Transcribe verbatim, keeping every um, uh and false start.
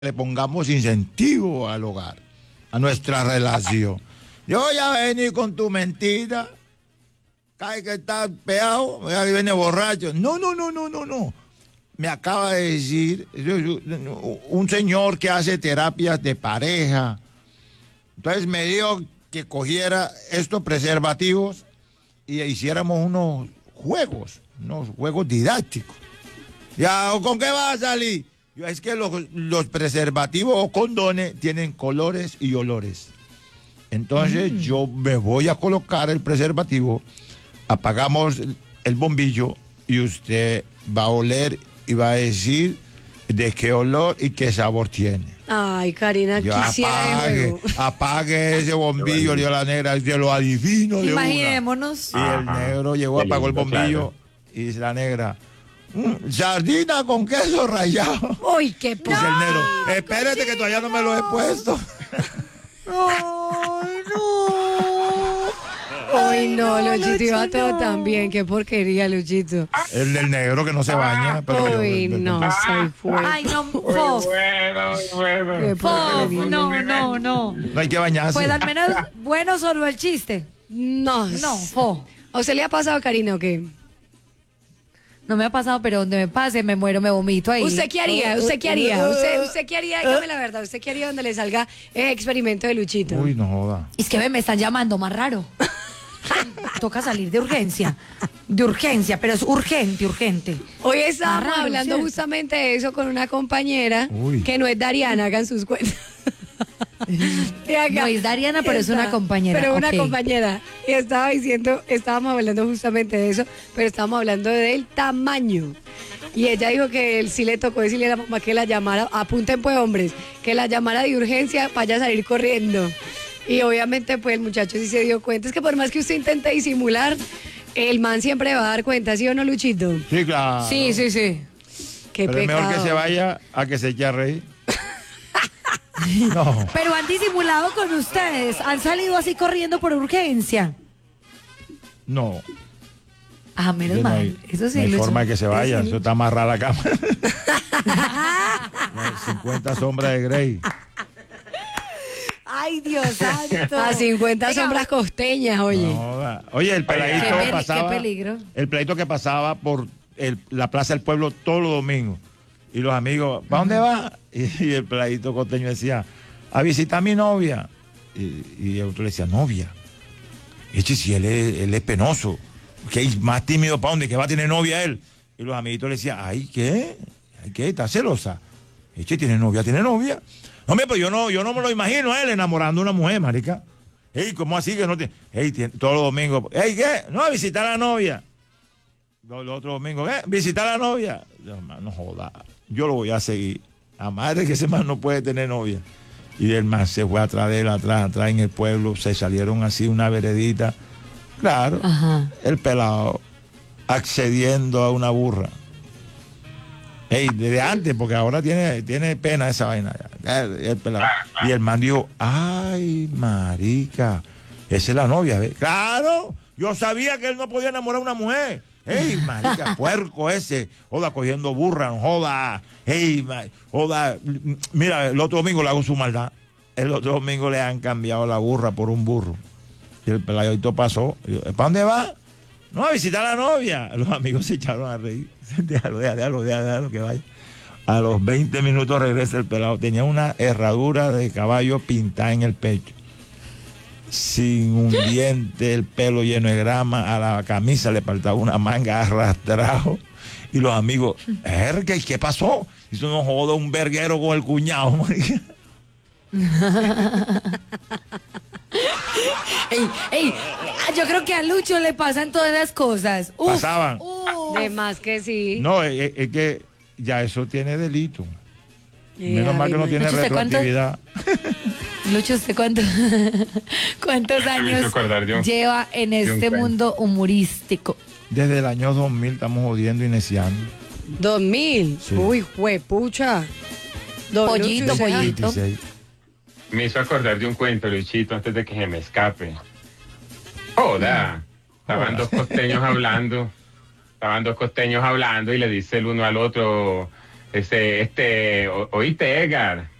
le pongamos incentivo al hogar, a nuestra relación. Yo voy a venir con tu mentira, cae que está peado, ya que viene borracho. No, no, no, no, no, no. Me acaba de decir un señor que hace terapias de pareja. Entonces me dijo que cogiera estos preservativos y hiciéramos unos juegos, unos juegos didácticos. Ya, ¿con qué vas a salir? Yo, es que los, los preservativos o condones tienen colores y olores. Entonces mm. yo me voy a colocar el preservativo, apagamos el, el bombillo y usted va a oler y va a decir de qué olor y qué sabor tiene. Ay, Karina, yo quisiera apague, apague ese bombillo, le dio la negra, yo lo adivino de Imaginémonos. una. Y el negro llegó, apagó el bombillo, claro. Y dice la negra, mm, sardina con queso rallado. Uy, qué p***. Dice el negro, espérate que todavía no me lo he puesto. Ay, no. Ay, no, Luchito iba todo tan bien. Qué porquería, Luchito. El del negro que no se baña. Pero Uy, yo, no, soy fuerte. Ay, no, Fof. Bueno, bueno. Fof, no, no, no. No hay que bañarse. Pues al menos bueno solo el chiste. No. No, Fof. ¿A usted le ha pasado, Karina, o qué? No me ha pasado, pero donde me pase, me muero, me vomito ahí. ¿Usted qué haría? ¿Usted qué haría? ¿Usted, usted qué haría? Dígame la verdad. ¿Usted qué haría donde le salga el experimento de Luchito? Uy, no joda. Es que me están llamando más raro. Toca salir de urgencia. De urgencia, pero es urgente, urgente. Hoy estábamos raro, hablando ¿cierto? justamente de eso con una compañera. Uy. Que no es Dariana, hagan sus cuentas. No es Dariana, pero Está, es una compañera. Pero una okay. compañera. Y estaba diciendo, estábamos hablando justamente de eso, pero estábamos hablando del tamaño. Y ella dijo que él sí le tocó decirle a la mamá que la llamara, apunten pues hombres, que la llamara de urgencia para ella salir corriendo. Y obviamente pues el muchacho sí se dio cuenta. Es que por más que usted intente disimular, el man siempre va a dar cuenta, ¿sí o no, Luchito? Sí, claro. Sí, sí, sí. Qué pero pecado. es mejor que se vaya a que se eche a reír. No. Pero han disimulado con ustedes. Han salido así corriendo por urgencia. No. Ah, menos no mal. hay, Eso sí. no hay Lucho. forma de que se vaya. Eso Eso está amarrada a la cama. cincuenta sombras de Grey. Ay, Dios santo. A cincuenta Venga, sombras costeñas, oye. No, oye, el peladito Qué peli- pasaba. qué peligro. El peladito que pasaba por el, la Plaza del Pueblo todos los domingos. Y los amigos, ¿para dónde va? Y, y el peladito costeño decía, a visitar a mi novia. Y, y el otro le decía, novia. Eche, si él es, él es penoso. Que es más tímido para dónde, que va a tener novia él. Y los amiguitos le decían, ay, ¿qué? Ay, ¿qué? ¿Está celosa? Eche, ¿tiene novia? ¿Tiene novia? No, hombre, pues yo no, yo no me lo imagino a él enamorando a una mujer, marica. Ey, ¿cómo así que no tiene? Ey, tiene, todos los domingos. Ey, ¿qué? No, a visitar a la novia. Los, los otros domingos, ¿qué? Visitar a la novia. No, man, no joda. Yo lo voy a seguir. A madre que ese man no puede tener novia. Y el man se fue atrás de él, atrás, atrás en el pueblo. Se salieron así una veredita. Claro. Ajá. El pelado accediendo a una burra. Ey, desde antes, porque ahora tiene, tiene pena esa vaina. El, el pelado. Y el man dijo, ay, marica, esa es la novia, ¿ves? Claro, yo sabía que él no podía enamorar a una mujer. Ey, marica, puerco ese, joda, cogiendo burra, joda, ey, joda, mira, el otro domingo le hago su maldad. El otro domingo le han cambiado la burra por un burro. Y el peladito pasó, ¿para dónde va? No, a visitar a la novia. Los amigos se echaron a reír. Déjalo, déjalo, déjalo, déjalo que vaya. A los veinte minutos regresa el pelado. Tenía una herradura de caballo pintada en el pecho. Sin un diente, el pelo lleno de grama. A la camisa le faltaba una manga arrastrado. Y los amigos, ¿qué, qué pasó? Hizo no joda un verguero con el cuñado. Ey, ey, yo creo que a Lucho le pasan todas las cosas. Uf, Pasaban. uf. De más que sí. No, es, es que ya eso tiene delito. Eh, Menos mal que no Ave tiene Lucho, ¿usted cuánto? retroactividad. Lucho, ¿usted cuánto, cuántos Me hizo años acordar de un- lleva en de un este cuento. mundo humorístico? Desde el año dos mil estamos jodiendo y neciando. Dos mil. Sí. Uy, juepucha. Don Pollito, Lucho, usted- pollito. veintiséis. Me hizo acordar de un cuento, Luchito, antes de que se me escape. Joda. Estaban dos costeños hablando. Estaban dos costeños hablando y le dice el uno al otro, Este, este, o- oíste, Edgar.